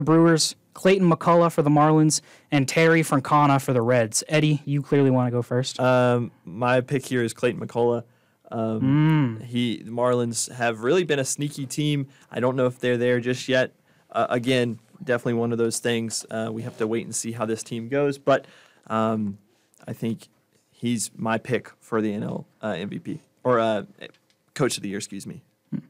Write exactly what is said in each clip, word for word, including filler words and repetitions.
Brewers, Clayton McCullough for the Marlins, and Terry Francona for the Reds. Eddie, you clearly want to go first. Um, my pick here is Clayton McCullough. Um, mm. He the Marlins have really been a sneaky team. I don't know if they're there just yet. Uh, again, definitely one of those things. Uh, we have to wait and see how this team goes. But um, I think he's my pick for the N L uh, M V P or uh, Coach of the Year. Excuse me.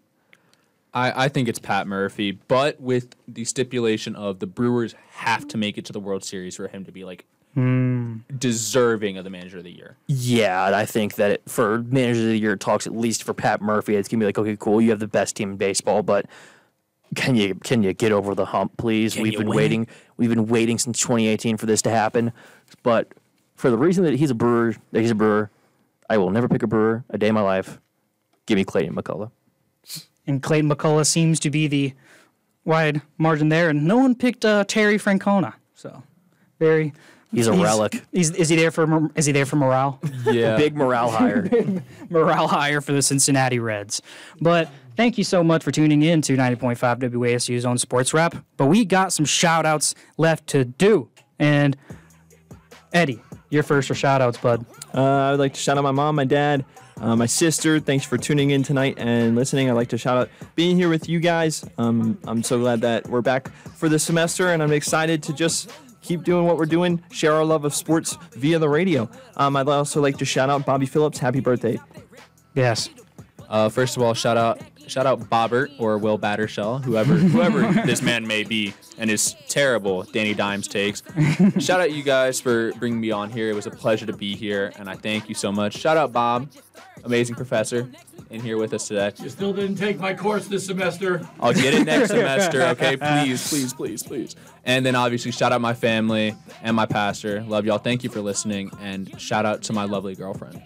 I, I think it's Pat Murphy, but with the stipulation of the Brewers have to make it to the World Series for him to be like mm. deserving of the Manager of the Year. Yeah, I think that it, for Manager of the Year talks, at least for Pat Murphy, it's gonna be like, okay, cool, you have the best team in baseball, but can you can you get over the hump, please? Can we've been win? waiting. We've been waiting since twenty eighteen for this to happen, but for the reason that he's a Brewer, that he's a Brewer, I will never pick a Brewer a day in my life. Give me Clayton McCullough. And Clayton McCullough seems to be the wide margin there, and no one picked uh, Terry Francona. So, very. He's a he's, relic. He's, is he there for? Is he there for morale? Yeah, big morale hire. Morale hire for the Cincinnati Reds. But thank you so much for tuning in to ninety point five W A S U's own Sports Wrap. But we got some shout outs left to do. And Eddie, you're first for shout outs, bud. Uh, I would like to shout out my mom, my dad. Uh, my sister, thanks for tuning in tonight and listening. I'd like to shout out being here with you guys. Um, I'm so glad that we're back for this semester, and I'm excited to just keep doing what we're doing, share our love of sports via the radio. Um, I'd also like to shout out Bobby Phillips. Happy birthday. Yes. Uh, first of all, shout out shout out Bobbert or Will Battershell, whoever whoever this man may be, and his terrible Danny Dimes takes. Shout out you guys for bringing me on here. It was a pleasure to be here, and I thank you so much. Shout out Bob, amazing professor, in here with us today. You still didn't take my course this semester. I'll get it next semester, okay? Please, please, please, please. And then obviously shout out my family and my pastor. Love y'all. Thank you for listening, and shout out to my lovely girlfriend.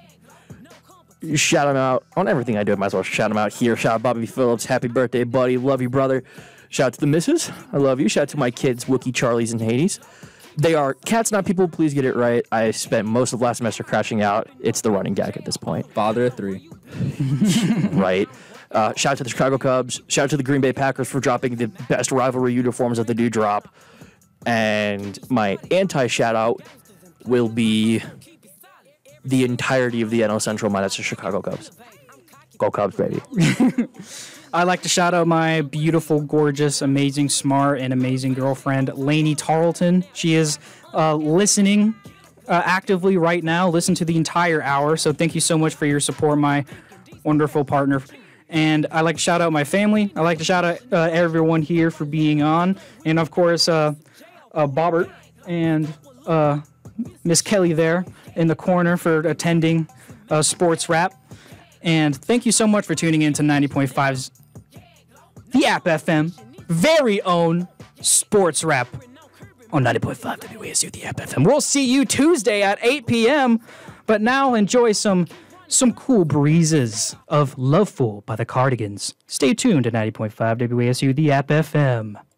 Shout him out on everything I do. I might as well shout him out here. Shout out Bobby Phillips. Happy birthday, buddy. Love you, brother. Shout out to the missus. I love you. Shout out to my kids, Wookie, Charlies, and Hades. They are cats, not people. Please get it right. I spent most of last semester crashing out. It's the running gag at this point. Father of three. Right. Uh, shout out to the Chicago Cubs. Shout out to the Green Bay Packers for dropping the best rivalry uniforms that they do drop. And my anti-shout out will be the entirety of the N L Central minus the Chicago Cubs. Go Cubs, baby. I'd like to shout out my beautiful, gorgeous, amazing, smart, and amazing girlfriend, Lainey Tarleton. She is uh, listening uh, actively right now. Listen to the entire hour. So thank you so much for your support, my wonderful partner. And I'd like to shout out my family. I'd like to shout out uh, everyone here for being on. And, of course, uh, uh, Bobbert and uh, Miss Kelly there in the corner for attending uh, Sports Wrap. And thank you so much for tuning in to ninety point five's The App F M, very own Sports Wrap on ninety point five W A S U, The App F M. We'll see you Tuesday at eight p.m. But now enjoy some some cool breezes of Loveful by the Cardigans. Stay tuned to ninety point five W A S U, The App F M.